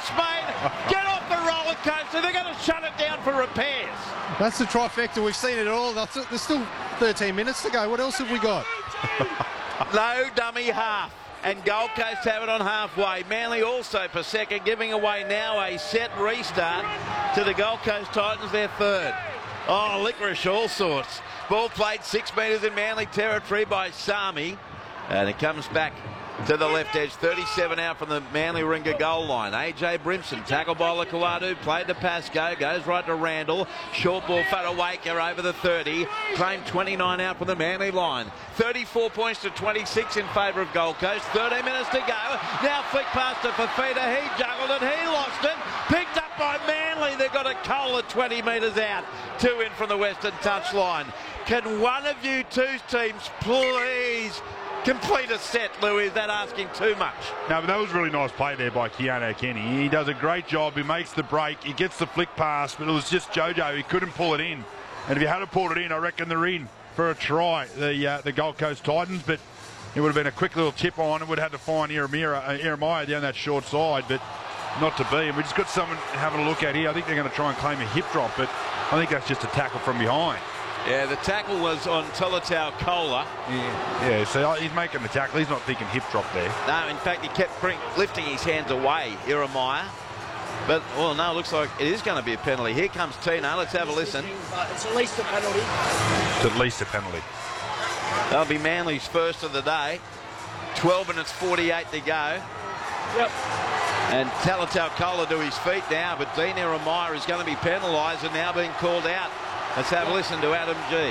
Main, get off the roller coaster. They're going to shut it down for repairs. That's the trifecta. We've seen it all. There's still 13 minutes to go. What else have we got? No dummy half. And Gold Coast have it on halfway. Manly also, Paseka, giving away now a set restart to the Gold Coast Titans, their third. Oh, licorice, all sorts. Ball played 6 metres in Manly territory by Sami. And it comes back to the left edge, 37 out from the Manly Ringa goal line. AJ Brimson, tackled by Lakawadu, played to Pascoe, goes right to Randall. Short ball, Fatawaker over the 30. Claimed 29 out from the Manly line. 34 points to 26 in favour of Gold Coast. 13 minutes to go. Now flick past to Fafita. He juggled it, he lost it. Picked up by Manly. They've got a Kohler 20 metres out. 2 in from the western touchline. Can one of you two teams please complete a set, Louis? Is that asking too much? No, but that was a really nice play there by Keanu Kenny. He does a great job. He makes the break. He gets the flick pass, but it was just Jojo. He couldn't pull it in. And if he had pulled it in, I reckon they're in for a try, the Gold Coast Titans. But it would have been a quick little tip on. It would have had to find Jeremiah down that short side, but not to be. And we just got someone having a look at here. I think they're going to try and claim a hip drop, but I think that's just a tackle from behind. Yeah, the tackle was on Talatau Kohler. Yeah, so he's making the tackle. He's not thinking hip drop there. No, in fact, he kept lifting his hands away, Jeremiah. But, well, no, it looks like it is going to be a penalty. Here comes Tino. Let's have a listen. It's at least a penalty. It's at least a penalty. That'll be Manly's first of the day. 12 minutes 48 to go. Yep. And Talatau Kohler to his feet now, but Dean Jeremiah is going to be penalised and now being called out. Let's have a listen to Adam G.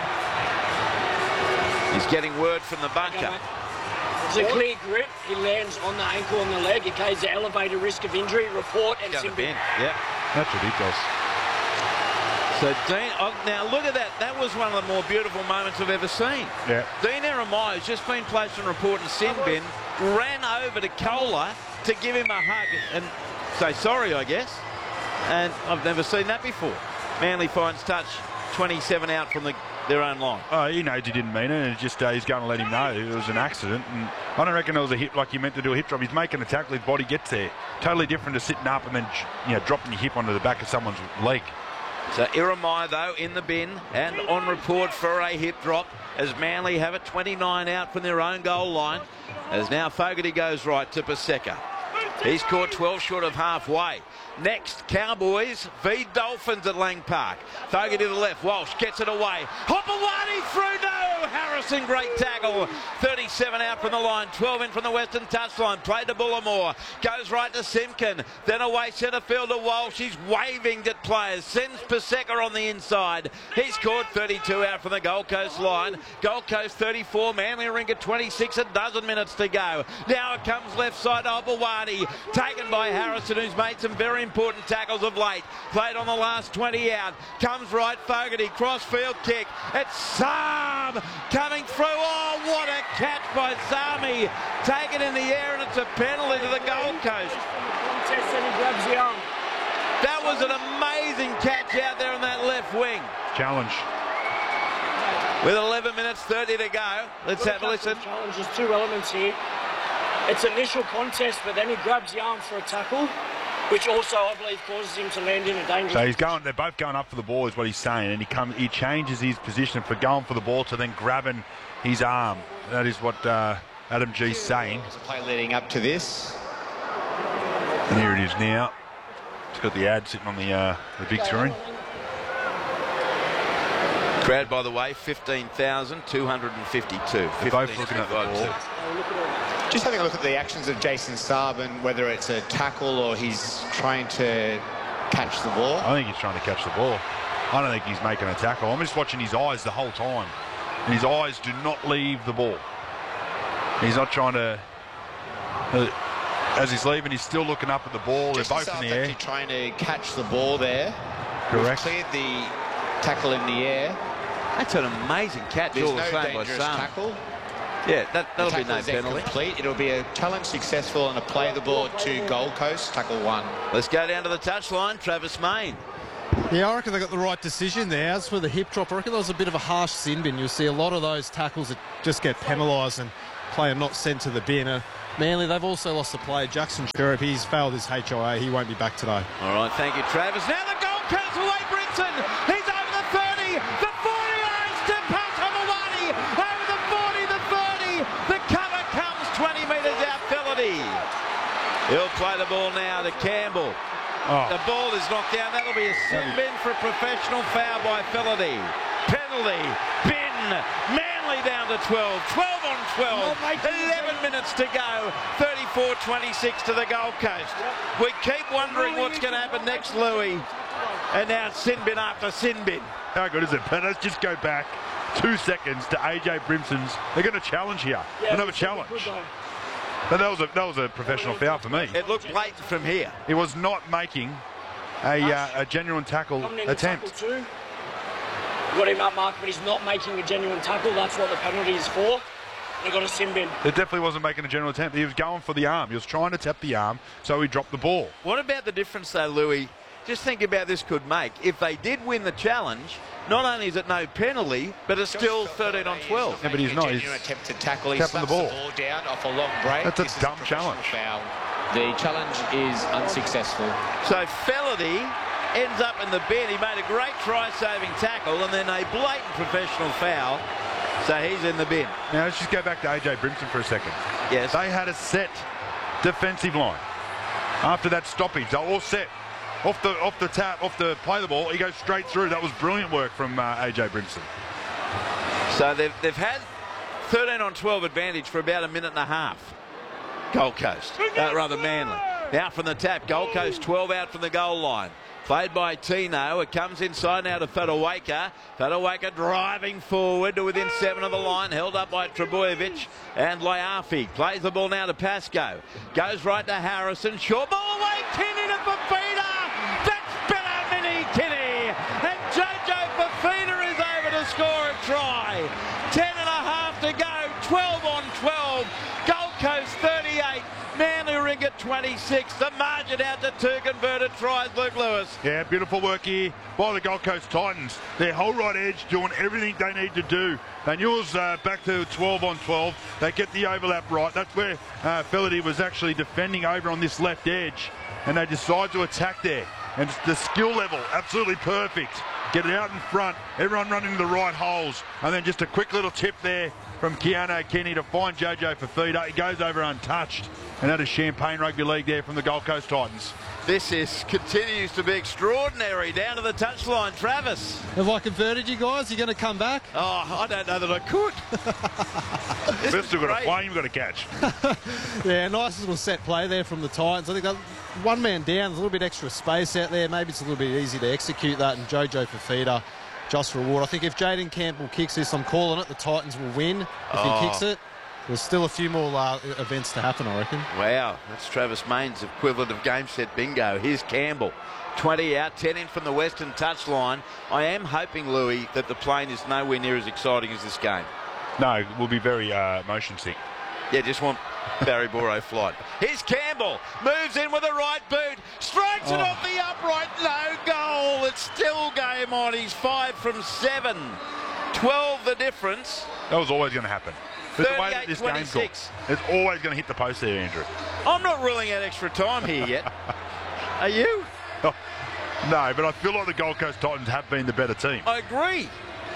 He's getting word from the bunker. It's a clear grip. He lands on the ankle and the leg. It carries the elevated risk of injury. Report and Yep. That's ridiculous. So Dean, now look at that. That was one of the more beautiful moments I've ever seen. Yeah. Dean Jeremiah has just been placed on report and sin bin, ran over to Kohler to give him a hug and say sorry, I guess. And I've never seen that before. Manly finds touch, 27 out from their own line. Oh, he knows he didn't mean it, and it's just he's going to let him know it was an accident. And I don't reckon it was a hip like you meant to do a hip drop. He's making a tackle, his body gets there. Totally different to sitting up and then dropping your hip onto the back of someone's leg. So Jeremiah, though, in the bin and on report for a hip drop as Manly have it 29 out from their own goal line. As now Fogarty goes right to Paseka. He's caught 12 short of halfway. Next, Cowboys v Dolphins at Lang Park. Fogarty to the left. Walsh gets it away. Hopewadi through. No! Harrison, great tackle. 37 out from the line. 12 in from the western touchline. Played to Bullimore. Goes right to Simkin. Then away centre field to Walsh. He's waving at players. Sends Paseka on the inside. He's caught 32 out from the Gold Coast line. Gold Coast 34. Manly Ringa 26. A dozen minutes to go. Now it comes left side to Hopewadi. Taken by Harrison, who's made some very important tackles of late. Played on the last 20 out. Comes right, Fogarty. Cross-field kick. It's Sam coming through. Oh, what a catch by Sami. Taken in the air, and it's a penalty to the Gold Coast. That was an amazing catch out there on that left wing. Challenge. With 11 minutes 30 to go. Let's have a listen. Challenge, there's two elements here. It's initial contest, but then he grabs the arm for a tackle, which also, I believe, causes him to land in a dangerous... So they're both going up for the ball is what he's saying, and he changes his position for going for the ball to then grabbing his arm. That is what Adam G's saying. There's a play leading up to this. And here it is now. It's got the ad sitting on the big screen. Crowd, by the way, 15,252. Both looking at the ball. Just having a look at the actions of Jason Saab and whether it's a tackle or he's trying to catch the ball. I think he's trying to catch the ball. I don't think he's making a tackle. I'm just watching his eyes the whole time. And his eyes do not leave the ball. He's not trying to... as he's leaving, he's still looking up at the ball. They're both in the air. Trying to catch the ball there. Correct. We've cleared the tackle in the air. That's an amazing catch. There's all the no same by dangerous Sam. tackle. Yeah, that'll be no penalty. Complete. It'll be a challenge successful and a play the ball to Gold Coast. Tackle 1. Let's go down to the touchline. Travis Main. Yeah, I reckon they got the right decision there. As for the hip drop, I reckon that was a bit of a harsh sin bin. You'll see a lot of those tackles that just get penalised, and player not sent to the bin. Manly, they've also lost a player, Jackson Sherriff. He's failed his HIA. He won't be back today. All right, thank you, Travis. Now the goal comes away, Brinson. He's over the 30, the 40 lines to pass on the 1. Over the 40, the 30. The cover comes 20 metres out, Felity. He'll play the ball now to Campbell. Oh. The ball is knocked down. That'll be a sin bin for a professional foul by Felity. Penalty, bin, Manly down to 12. 12 on 12. 11 minutes to go. 34-26 to the Gold Coast. We keep wondering what's going to happen next, Louis. And now it's sin bin after sin bin. How good is it? But let's just go back 2 seconds to AJ Brimson's. They're going to challenge here. Another challenge. But that was a professional foul for me. It looked blatant from here. He was not making a genuine tackle attempt. Got him up, Mark, but he's not making a genuine tackle. That's what the penalty is for. They got a sin bin. It definitely wasn't making a genuine attempt. He was going for the arm. He was trying to tap the arm, so he dropped the ball. What about the difference, though, Louis? Just think about this could make. If they did win the challenge, not only is it no penalty, but it's still 13 on 12. Yeah, but he's not. He's attempt to tackle. He tapping the ball down off a long break. That's a dumb challenge. Foul. The challenge is unsuccessful. So Felity ends up in the bin. He made a great try-saving tackle and then a blatant professional foul. So he's in the bin. Now let's just go back to AJ Brimson for a second. Yes. They had a set defensive line. After that stoppage, they're all set. Off the tap, off the play the ball, he goes straight through. That was brilliant work from AJ Brimson. So they've had 13 on 12 advantage for about a minute and a half. Gold Coast, rather Manly. Now from the tap, Gold Coast 12 out from the goal line. Played by Tino. It comes inside now to Fedorwaka. Fedorwaka driving forward to within 7 of the line. Held up by Trebojevic and Laiafi. Plays the ball now to Pascoe. Goes right to Harrison. Short ball away. Kinney to Fafita. That's better, Mini Kinney. And Jojo Fafita is over to score a try. 10 and a half to go. 12 on 12. Gold Coast 38. Manly Ringgit 26. The margin out to 2 converted tries, Luke Lewis. Yeah, beautiful work here by the Gold Coast Titans. Their whole right edge doing everything they need to do. They knew it was back to 12 on 12. They get the overlap right. That's where Felity was actually defending over on this left edge. And they decide to attack there. And the skill level, absolutely perfect. Get it out in front. Everyone running the right holes. And then just a quick little tip there from Keanu Kenny to find Jojo Fafita. He goes over untouched. And that is Champagne Rugby League there from the Gold Coast Titans. This continues to be extraordinary. Down to the touchline, Travis. Have I converted you guys? Are you going to come back? Oh, I don't know that I could. We've still got a flame you've got to catch. Yeah, nice little set play there from the Titans. I think that one man down, there's a little bit extra space out there. Maybe it's a little bit easy to execute that, and Jojo Fafita just reward. I think if Jaden Campbell kicks this, I'm calling it, the Titans will win if he kicks it. There's still a few more events to happen, I reckon. Wow, that's Travis Main's equivalent of game set bingo. Here's Campbell. 20 out, 10 in from the western touchline. I am hoping, Louis, that the plane is nowhere near as exciting as this game. No, we'll be very motion sick. Yeah, just want Barry Boro flight. Here's Campbell. Moves in with a right boot. Strikes it off the upright. No goal. It's still game on. He's 5 from 7. 12 the difference. That was always going to happen. The way that this game's gone, it's always going to hit the post there, Andrew. I'm not ruling out extra time here yet. Are you? Oh, no, but I feel like the Gold Coast Titans have been the better team. I agree.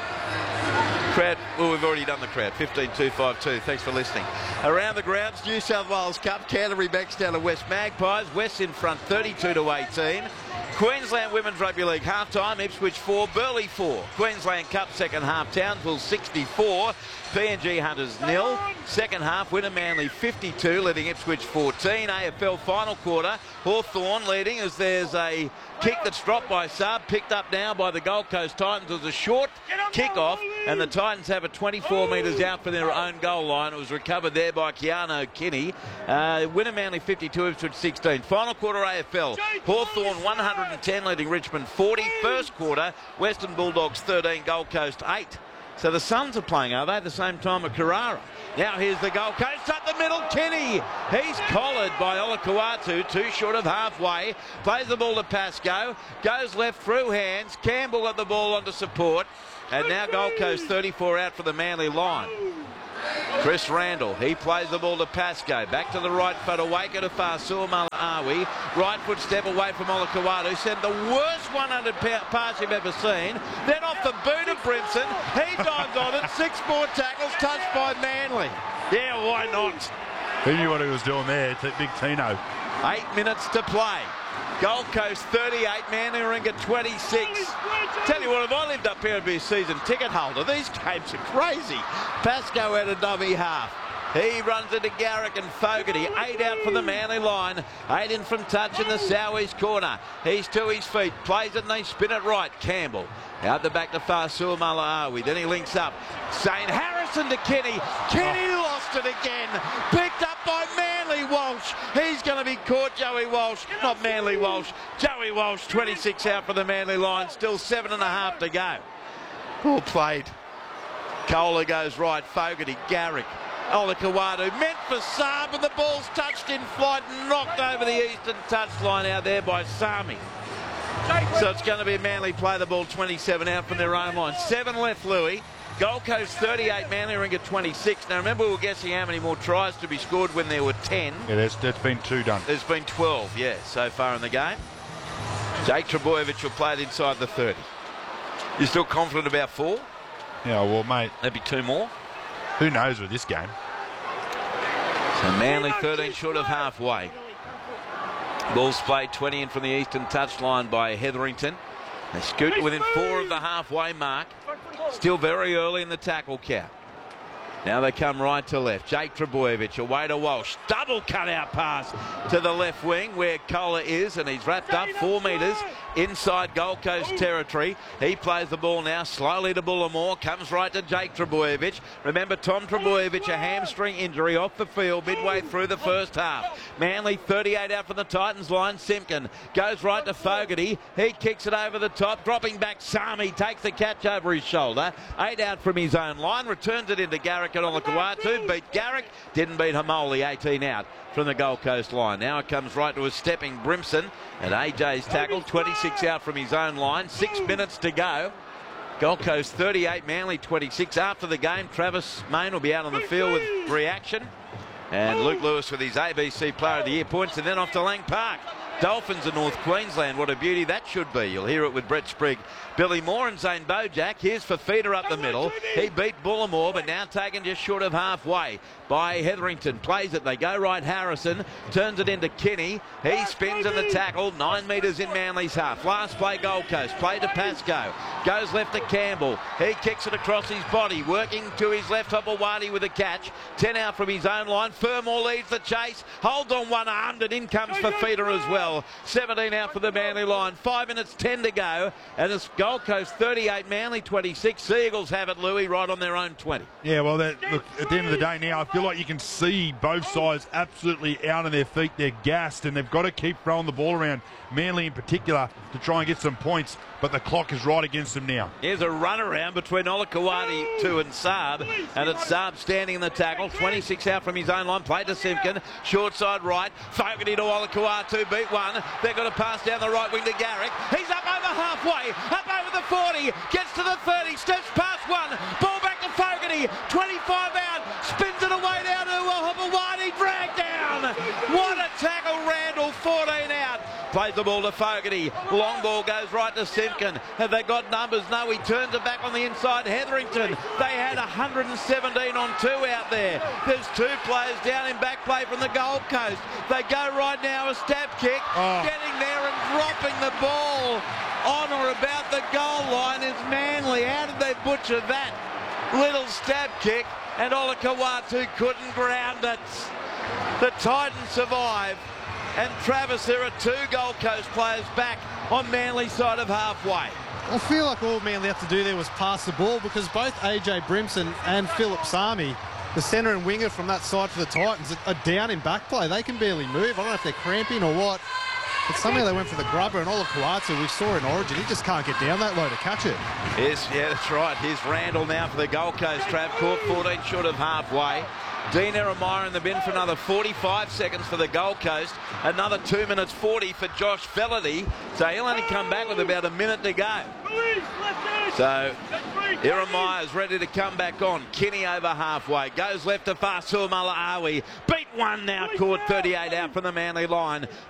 Crowd, well, we've already done the crowd. 15-252. Thanks for listening. Around the grounds, New South Wales Cup. Canterbury backs down to West Magpies. West in front, 32-18. Queensland Women's Rugby League half-time, Ipswich 4, Burleigh 4. Queensland Cup second half, Townsville 64, PNG Hunters 0. Second half, Winner Manly 52, leading Ipswich 14. AFL final quarter, Hawthorn leading as there's a kick that's dropped by Saab, picked up now by the Gold Coast Titans. It was a short kick-off, and the Titans have it 24 metres out for their own goal line. It was recovered there by Keanu Kinney. Winner Manly 52, Ipswich 16. Final quarter AFL, Hawthorn 110, leading Richmond 40. First quarter, Western Bulldogs 13, Gold Coast 8. So the Suns are playing, are they, at the same time at Carrara? Now here's the Gold Coast up the middle, Kenny. He's collared by Olakau'atu, too short of halfway. Plays the ball to Pascoe, goes left through hands. Campbell got the ball onto support. And now Gold Coast 34 out for the Manly line. Chris Randall, he plays the ball to Pascoe. Back to the right foot, away to Fa'asuamaleaui. Right foot step away from Olakau'atu. Sent the worst 100-pound pass you've ever seen. Then off the boot of Brimson. He dives on it. 6 more tackles, touched by Manly. Yeah, why not? He knew what he was doing there, Big Tino. 8 minutes to play. Gold Coast 38, Manly Warringah 26. Tell you what, if I lived up here and be a season ticket holder, these games are crazy. Pascoe had a dummy half. He runs into Garrick and Fogarty. 8 out from the Manly line. 8 in from touch in the Southeast corner. He's to his feet. Plays it and they spin it right. Campbell out the back to Fa'asuamaleaui. Then he links up. St. Harrison to Kenny. Kenny lost it again. Picked up by Manly Walsh. He's going to be caught, Joey Walsh. Not Manly Walsh. Joey Walsh, 26 out for the Manly line. Still 7.5 to go. Ball played. Kohler goes right. Fogarty, Garrick. Olakau'atu meant for Saab, and the ball's touched in flight and knocked over the eastern touchline out there by Sami. So it's going to be a Manly play the ball 27 out from their own line. 7 left, Louis. Gold Coast 38, Manly Warringah 26. Now remember, we were guessing how many more tries to be scored when there were 10. Yeah, there's been 2 done. There's been 12, yeah, so far in the game. Jake Trbojevic will play it inside the 30. You still confident about 4? Yeah, well, mate. There'd be 2 more. Who knows with this game? So Manly 13 short of halfway. Ball's played 20 in from the eastern touchline by Hetherington. They scoot within 4 of the halfway mark. Still very early in the tackle count. Now they come right to left. Jake Trbojevic away to Walsh. Double cutout pass to the left wing where Kohler is, and he's wrapped up 4 metres inside Gold Coast territory. He plays the ball now slowly to Bullimore. Comes right to Jake Trbojevic. Remember, Tom Trbojevic, a hamstring injury off the field midway through the first half. Manly 38 out from the Titans line. Simpkin goes right to Fogarty. He kicks it over the top. Dropping back, Sami takes the catch over his shoulder. 8 out from his own line. Returns it into Garrick and Olakau'atu. Beat Garrick. Didn't beat Hamoli. 18 out from the Gold Coast line. Now it comes right to a stepping Brimson, and AJ's tackle. 26 out from his own line. 6 minutes to go. Gold Coast 38, Manly 26. After the game, Travis Mayne will be out on the field with reaction, and Luke Lewis with his ABC Player of the Year points, and then off to Lang Park. Dolphins of North Queensland. What a beauty that should be. You'll hear it with Brett Sprigg, Billy Moore and Zane Bojack. Here's Fafita up the middle. He beat Bullimore, but now taken just short of halfway by Hetherington. Plays it. They go right. Harrison turns it into Kenny. He spins in the tackle. 9 metres in Manly's half. Last play Gold Coast. Play to Pascoe. Goes left to Campbell. He kicks it across his body. Working to his left. Hopewadi with a catch. 10 out from his own line. Fermor leads the chase. Holds on one-armed, and in comes Fafita as well. 17 out for the Manly line. 5 minutes 10 to go, and it's Gold Coast 38, Manly 26. Seagulls have it, Louis, right on their own 20. Yeah, well, look, at the end of the day now, I feel like you can see both sides absolutely out on their feet. They're gassed, and they've got to keep throwing the ball around, Manly in particular, to try and get some points, but the clock is right against them now. Here's a run around between Olakau'atu and Saab, and it's Saab standing in the tackle. 26 out from his own line. Played to Simpkin. Short side right. Fogarty to Olakau'atu. Beat one. They're going to pass down the right wing to Garrick. He's up over halfway. Up over the 40. Gets to the 30. Steps past one. Ball back to Fogarty. 25 out. Spins it away down to Hopewadi. Dragged down. What a tackle, Randall. 14 out. Plays the ball to Fogarty. Long ball goes right to Simpkin. Have they got numbers? No, he turns it back on the inside. Hetherington. They had 117 on 2 out there. There's 2 players down in back play from the Gold Coast. They go right now, a stab kick. Getting there and dropping the ball on or about the goal line is Manly. How did they butcher that little stab kick? And Olakau'atu couldn't ground it. The Titans survive. And Travis, there are 2 Gold Coast players back on Manly's side of halfway. I feel like all Manly have to do there was pass the ball, because both AJ Brimson and Philip Sami, the centre and winger from that side for the Titans, are down in back play. They can barely move. I don't know if they're cramping or what, but somehow they went for the grubber, and Olakau'atu, we saw in Origin, he just can't get down that low to catch it. Yes, yeah, that's right. Here's Randall now for the Gold Coast. Trav caught 14 short of halfway. Dean Eremire in the bin for another 45 seconds for the Gold Coast. Another 2 minutes 40 for Josh Fellaty. So he'll only come back with about a minute to go. So Eremire's ready to come back on. Kenny over halfway. Goes left to Fasul Malaawi. Beat one now. Caught 38 out from the Manly line.